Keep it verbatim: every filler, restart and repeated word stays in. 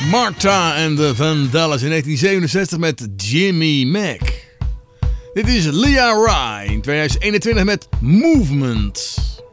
Martha en de Vandellas in negentien zevenenzestig met Jimmy Mac. Dit is Leah Rai in tweeduizend eenentwintig met Movement.